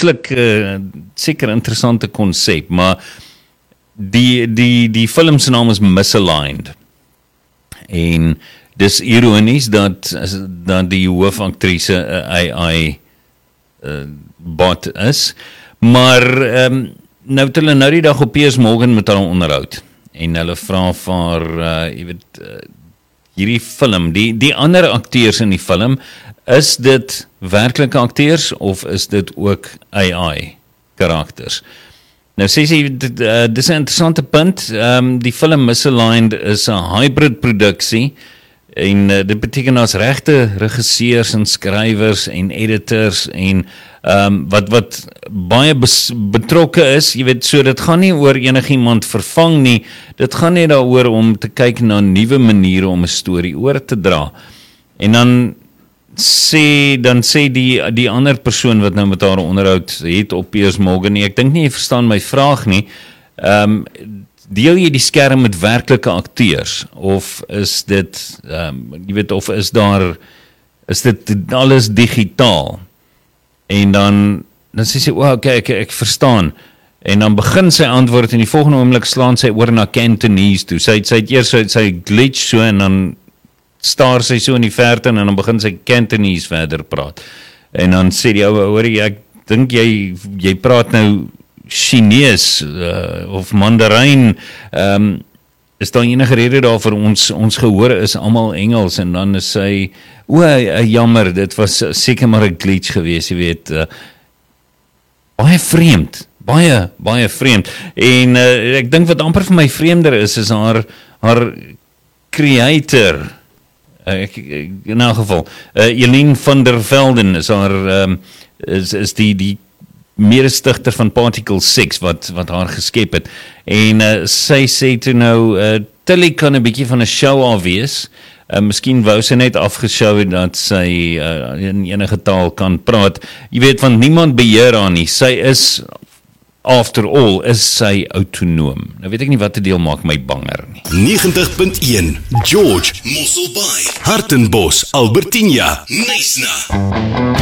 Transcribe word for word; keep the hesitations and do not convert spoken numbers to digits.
verslik uh, seker interessante konsep, maar die die die film se naam is Misaligned. En dis ironies dat dat die hoofaktrise 'n A I uh, bot is, maar um, nou het hulle nou die dag op Piers Morgan met haar onderhoud en hulle vra vir uh, jy weet uh, hierdie film, die die ander akteurs in die film, is dit werklike akteurs of is dit ook A I karakters? Nou sê sy, dit uh, is 'n interessante punt. Um, die film Misaligned is 'n hybrid produksie en uh, dit beteken as regte regisseurs en skrywers en editors en um, wat wat baie bes, betrokke is, jy weet, so dit gaan nie oor enigiemand vervang nie, dit gaan net daaroor om te kyk na nuwe maniere om 'n storie oor te dra. En dan sê dan sê die die ander persoon wat nou met haar onderhoud het op Piers Morgan nie, ek dink nie jy verstaan my vraag nie. Ehm um, deel jy die skerm met werklike akteurs of is dit ehm um, jy weet of is daar is dit alles digitaal? En dan dan sê sy, "O, oh, okay, ek ek verstaan." En dan begin sy antwoord en die volgende oomblik slaan sy oor na Cantonese toe. Sy sy het eers sy, sy glitch so en dan staar sy so in die verte en dan begin sy Cantonese verder praat. En dan sê die ou, hoor jy, ek dink jy jy praat nou Chinees uh, of Mandarijn. Um, is daar enige rede daarvoor? Ons ons gehoor is almal Engels en dan is sy, o, uh, jammer, dit was seker maar 'n glitch geweest, jy weet. Uh, baie vreemd, baie baie vreemd. En uh, ek dink wat amper vir my vreemder is is haar haar creator. Ek, ek, in elk geval, uh, Eileen van der Velden is haar um, is is die die mede-stigter van Particle six wat wat haar geskep het. En uh, sy sê toe nou uh, Tilly kan 'n bietjie van 'n show af wees. Uh, miskien wou sy net afgeshow het dat sy uh, in enige taal kan praat. Jy weet, want niemand beheer haar nie. Sy is after all is sy autonoom. Nou weet ek nie wat 'n deel maak my banger nie. negentig punt een George Mosselbaai, Hartenbos, Albertinia, Knysna.